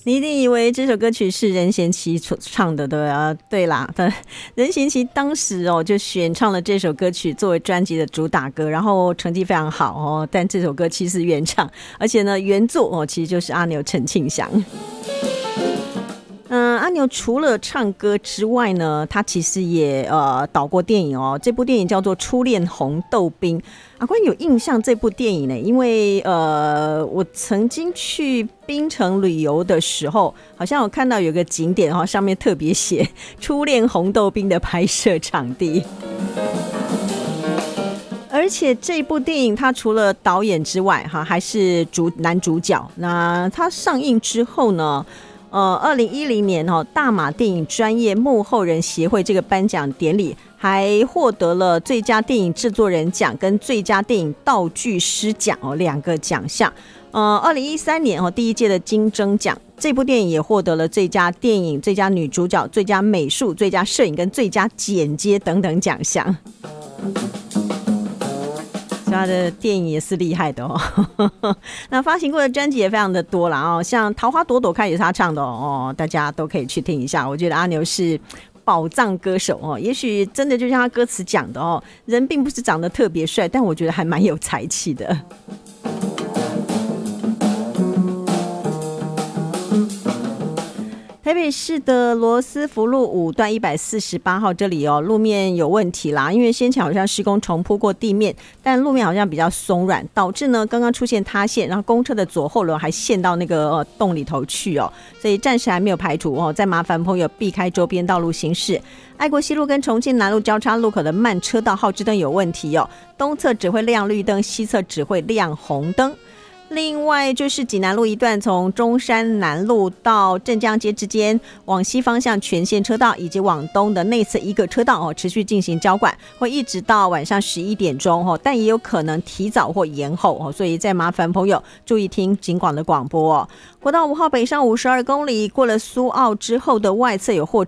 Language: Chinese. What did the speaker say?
你一定以为这首歌曲是任贤齐唱的，对啊？对啦，任贤齐当时就选唱了这首歌曲作为专辑的主打歌，然后成绩非常好哦。但这首歌其实原唱，而且呢原作其实就是阿牛陈庆祥。阿牛除了唱歌之外呢，他其实也导过电影哦。这部电影叫做《初恋红豆冰》。阿关有印象这部电影呢，因为我曾经去槟城旅游的时候，好像有看到有个景点上面特别写初恋红豆冰的拍摄场地。而且这部电影它除了导演之外还是男主角。那它上映之后呢2010年大马电影专业幕后人协会这个颁奖典礼还获得了最佳电影制作人奖跟最佳电影道具师奖2个奖项。2013年第一届的金钟奖，这部电影也获得了最佳电影、最佳女主角、最佳美术、最佳摄影跟最佳剪接等等奖项。他的电影也是厉害的那发行过的专辑也非常的多啦像《桃花朵朵开》也是他唱的大家都可以去听一下。我觉得阿牛是宝藏歌手也许真的就像他歌词讲的人并不是长得特别帅，但我觉得还蛮有才气的。台北市的罗斯福路5段148号这里路面有问题啦，因为先前好像施工重铺过地面，但路面好像比较松软，导致呢刚刚出现塌陷，然后公车的左后轮还陷到那个洞里头去所以暂时还没有排除再麻烦朋友避开周边道路行驶。爱国西路跟重庆南路交叉路口的慢车道号志灯有问题东侧只会亮绿灯，西侧只会亮红灯。另外就是济南路一段从中山南路到镇江街之间往西方向全线车道以及往东的内侧一个车道持续进行交管，会一直到晚上11点钟但也有可能提早或延后所以再麻烦朋友注意听警广的广播国道5号北上52公里过了苏澳之后的外侧有货车